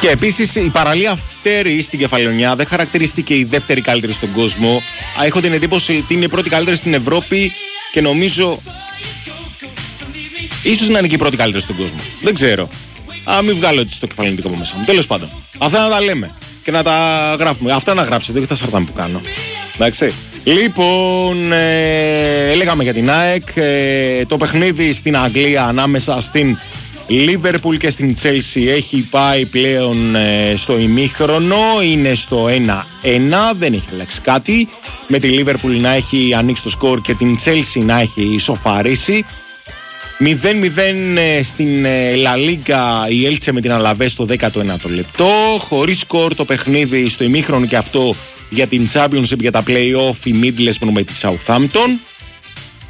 Και επίσης η παραλία Φτέρη στην Κεφαλαιονιά δεν χαρακτηρίστηκε η δεύτερη καλύτερη στον κόσμο. Έχω την εντύπωση ότι είναι η πρώτη καλύτερη στην Ευρώπη και νομίζω ίσως να είναι και η πρώτη καλύτερη στον κόσμο. Δεν ξέρω. Μην βγάλω έτσι το κεφαλαιονιτικό από μέσα μου. Τέλος πάντων. Αυτά να τα λέμε και να τα γράφουμε. Αυτά να γράψετε, όχι τα σαρτάμ που κάνω. Εντάξει. Λοιπόν, έλεγαμε για την ΑΕΚ. Το παιχνίδι στην Αγγλία ανάμεσα στην Liverpool και στην Chelsea έχει πάει πλέον στο ημίχρονο. Είναι στο 1-1. Δεν έχει αλλάξει κάτι. Με τη Liverpool να έχει ανοίξει το σκορ και την Chelsea να έχει ισοφαρίσει. 0-0 στην La Liga η Έλτσε με την Αλαβές στο 19ο λεπτό. Χωρίς σκορ το παιχνίδι στο ημίχρονο και αυτό για την Championship, για τα play-off, η Middlesbrough με τη Southampton.